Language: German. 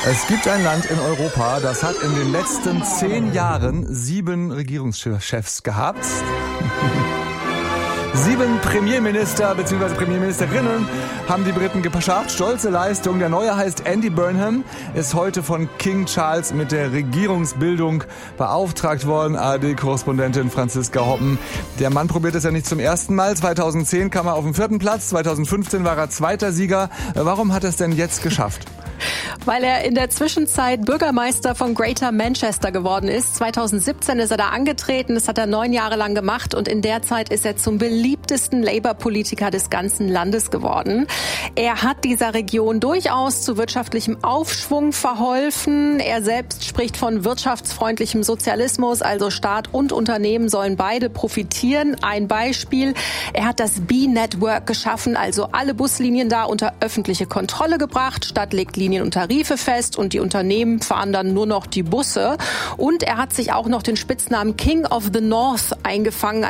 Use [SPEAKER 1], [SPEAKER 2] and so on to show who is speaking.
[SPEAKER 1] Es gibt ein Land in Europa, das hat in den letzten 10 Jahren 7 Regierungschefs gehabt. 7 Premierminister bzw. Premierministerinnen haben die Briten geschafft. Stolze Leistung. Der Neue heißt Andy Burnham, ist heute von King Charles mit der Regierungsbildung beauftragt worden. ARD-Korrespondentin Franziska Hoppen. Der Mann probiert es ja nicht zum ersten Mal. 2010 kam er auf den 4. Platz, 2015 war er 2. Sieger. Warum hat er es denn jetzt geschafft?
[SPEAKER 2] Weil er in der Zwischenzeit Bürgermeister von Greater Manchester geworden ist. 2017 ist er da angetreten, das hat er 9 Jahre lang gemacht und in der Zeit ist er zum beliebtesten Labour-Politiker des ganzen Landes geworden. Er hat dieser Region durchaus zu wirtschaftlichem Aufschwung verholfen. Er selbst spricht von wirtschaftsfreundlichem Sozialismus, also Staat und Unternehmen sollen beide profitieren. Ein Beispiel, er hat das B-Network geschaffen, also alle Buslinien da unter öffentliche Kontrolle gebracht. Stadt legt Linien und Tarife fest und die Unternehmen fahren dann nur noch die Busse. Und er hat sich auch noch den Spitznamen King of the North eingefangen,